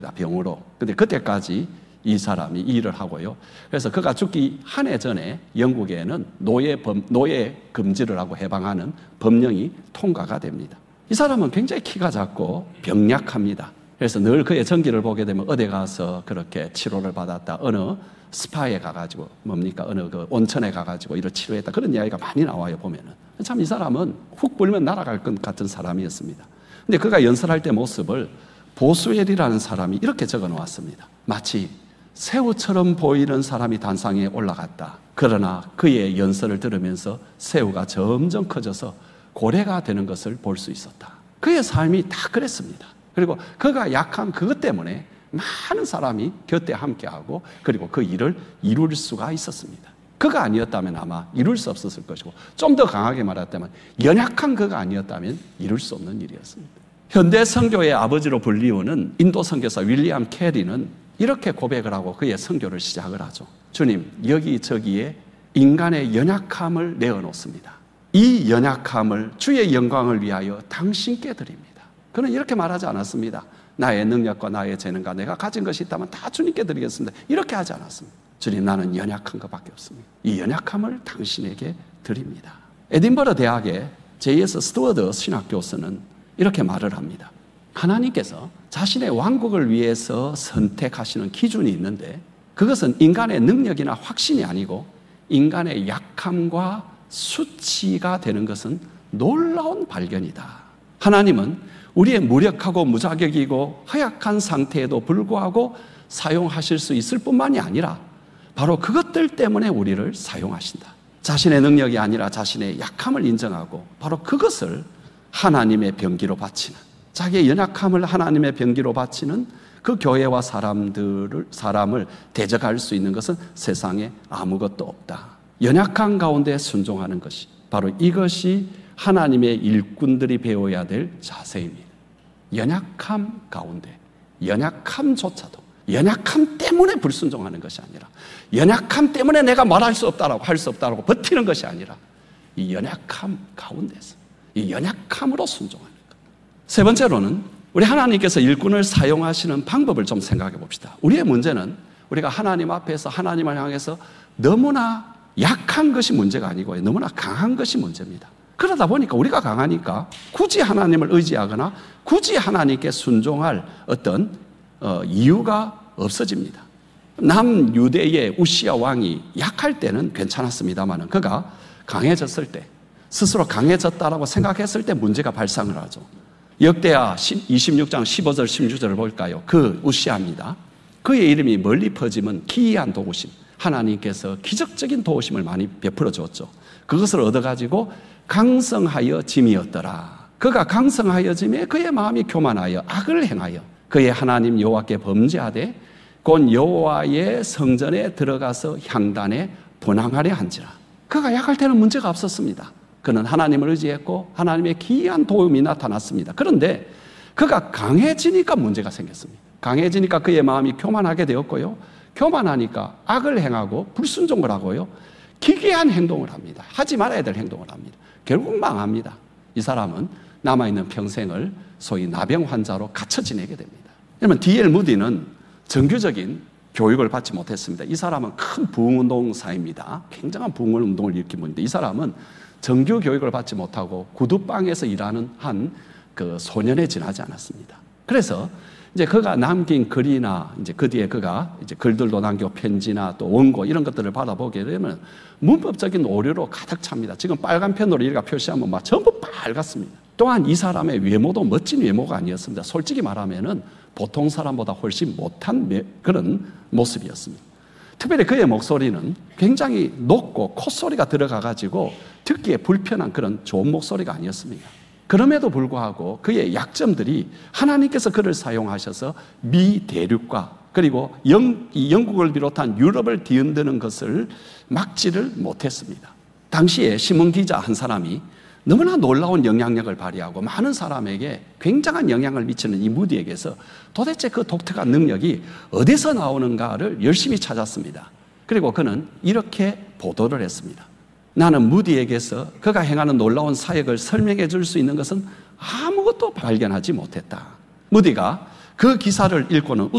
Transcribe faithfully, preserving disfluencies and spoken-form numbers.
병으로. 근데 그때까지 이 사람이 이 일을 하고요. 그래서 그가 죽기 한 해 전에 영국에는 노예, 범, 노예 금지를 하고 해방하는 법령이 통과가 됩니다. 이 사람은 굉장히 키가 작고 병약합니다. 그래서 늘 그의 전기를 보게 되면 어디 가서 그렇게 치료를 받았다. 어느 스파에 가가지고 뭡니까? 어느 그 온천에 가가지고 이를 치료했다. 그런 이야기가 많이 나와요, 보면은. 참 이 사람은 훅 불면 날아갈 것 같은 사람이었습니다. 근데 그가 연설할 때 모습을 보수엘이라는 사람이 이렇게 적어 놓았습니다. 마치 새우처럼 보이는 사람이 단상에 올라갔다. 그러나 그의 연설을 들으면서 새우가 점점 커져서 고래가 되는 것을 볼 수 있었다. 그의 삶이 다 그랬습니다. 그리고 그가 약한 그것 때문에 많은 사람이 곁에 함께하고 그리고 그 일을 이룰 수가 있었습니다. 그가 아니었다면 아마 이룰 수 없었을 것이고 좀 더 강하게 말했다면 연약한 그가 아니었다면 이룰 수 없는 일이었습니다. 현대 선교의 아버지로 불리우는 인도 선교사 윌리엄 캐리는 이렇게 고백을 하고 그의 선교를 시작을 하죠. 주님, 여기저기에 인간의 연약함을 내어놓습니다. 이 연약함을 주의 영광을 위하여 당신께 드립니다. 그는 이렇게 말하지 않았습니다. 나의 능력과 나의 재능과 내가 가진 것이 있다면 다 주님께 드리겠습니다. 이렇게 하지 않았습니다. 주님, 나는 연약한 것밖에 없습니다. 이 연약함을 당신에게 드립니다. 에딘버러 대학의 제이에스 스튜어드 신학교수는 이렇게 말을 합니다. 하나님께서 자신의 왕국을 위해서 선택하시는 기준이 있는데 그것은 인간의 능력이나 확신이 아니고 인간의 약함과 수치가 되는 것은 놀라운 발견이다. 하나님은 우리의 무력하고 무자격이고 허약한 상태에도 불구하고 사용하실 수 있을 뿐만이 아니라 바로 그것들 때문에 우리를 사용하신다. 자신의 능력이 아니라 자신의 약함을 인정하고 바로 그것을 하나님의 병기로 바치는, 자기의 연약함을 하나님의 병기로 바치는 그 교회와 사람들을, 사람을 대적할 수 있는 것은 세상에 아무것도 없다. 연약한 가운데 순종하는 것이 바로 이것이 하나님의 일꾼들이 배워야 될 자세입니다. 연약함 가운데, 연약함조차도 연약함 때문에 불순종하는 것이 아니라 연약함 때문에 내가 말할 수 없다라고 할 수 없다라고 버티는 것이 아니라 이 연약함 가운데서 이 연약함으로 순종하는 것. 세 번째로는 우리 하나님께서 일꾼을 사용하시는 방법을 좀 생각해 봅시다. 우리의 문제는 우리가 하나님 앞에서 하나님을 향해서 너무나 약한 것이 문제가 아니고 너무나 강한 것이 문제입니다. 그러다 보니까 우리가 강하니까 굳이 하나님을 의지하거나 굳이 하나님께 순종할 어떤 어, 이유가 없어집니다. 남유대의 우시야 왕이 약할 때는 괜찮았습니다만 그가 강해졌을 때, 스스로 강해졌다라고 생각했을 때 문제가 발생을 하죠. 역대하 이십육 장 십오 절 십육 절을 볼까요? 그 우시야입니다. 그의 이름이 멀리 퍼지면 기이한 도우심, 하나님께서 기적적인 도우심을 많이 베풀어 주었죠. 그것을 얻어가지고 강성하여 짐이었더라. 그가 강성하여 짐에 그의 마음이 교만하여 악을 행하여 그의 하나님 여호와께 범죄하되 곧 여호와의 성전에 들어가서 향단에 분향하려 한지라. 그가 약할 때는 문제가 없었습니다. 그는 하나님을 의지했고 하나님의 기이한 도움이 나타났습니다. 그런데 그가 강해지니까 문제가 생겼습니다. 강해지니까 그의 마음이 교만하게 되었고요. 교만하니까 악을 행하고 불순종을 하고요. 기괴한 행동을 합니다. 하지 말아야 될 행동을 합니다. 결국 망합니다. 이 사람은 남아있는 평생을 소위 나병 환자로 갇혀 지내게 됩니다. 그러면 디엘 무디는 정규적인 교육을 받지 못했습니다. 이 사람은 큰 부흥운동사입니다. 굉장한 부흥운동을 일으킨 분인데 이 사람은 정규 교육을 받지 못하고 구두방에서 일하는 한 그 소년에 지나지 않았습니다. 그래서 이제 그가 남긴 글이나 이제 그 뒤에 그가 이제 글들도 남겨 편지나 또 원고 이런 것들을 받아보게 되면 문법적인 오류로 가득 찹니다. 지금 빨간 펜으로 이렇게 표시하면 막 전부 빨갛습니다. 또한 이 사람의 외모도 멋진 외모가 아니었습니다. 솔직히 말하면은 보통 사람보다 훨씬 못한 그런 모습이었습니다. 특별히 그의 목소리는 굉장히 높고 콧소리가 들어가가지고 듣기에 불편한 그런 좋은 목소리가 아니었습니다. 그럼에도 불구하고 그의 약점들이 하나님께서 그를 사용하셔서 미 대륙과 그리고 영, 영국을 비롯한 유럽을 뒤흔드는 것을 막지를 못했습니다. 당시에 신문기자 한 사람이 너무나 놀라운 영향력을 발휘하고 많은 사람에게 굉장한 영향을 미치는 이 무디에게서 도대체 그 독특한 능력이 어디서 나오는가를 열심히 찾았습니다. 그리고 그는 이렇게 보도를 했습니다. 나는 무디에게서 그가 행하는 놀라운 사역을 설명해 줄 수 있는 것은 아무것도 발견하지 못했다. 무디가 그 기사를 읽고는